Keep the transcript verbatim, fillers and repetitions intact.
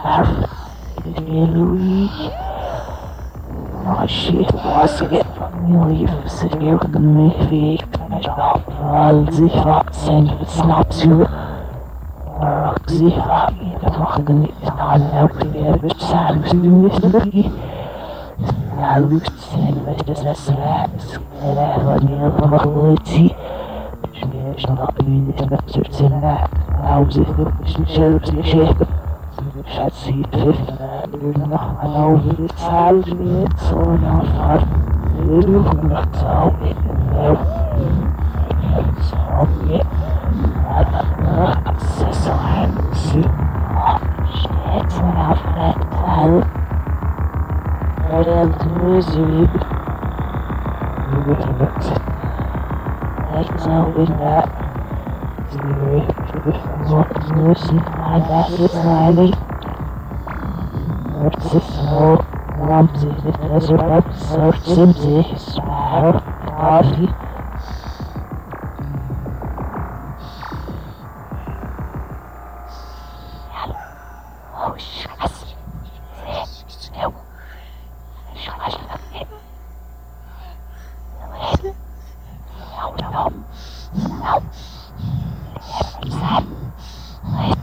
Louis. Oh shit, was it? Millie zeer gemütlich, mit Abfall, sich wachsen, Snapsu. Sie haben machen nicht alle, wir bezahlen sie nicht wirklich. Ja, Lutzen, weil das das Reis, der von mir machen sie. Ich noch nicht mehr zu sehen, Hause, ich selbst nicht schäfe. Schatz, sie trifft, noch ein Auge, zahlt mir jetzt so nach. Wir dürfen noch zu Sorry. So sie steht von auf der der Musik. Wir wird so in der Sie müssen das ist eine das ist so warum sie das so so ziemlich so quasi oh scheiße no scheiße no no no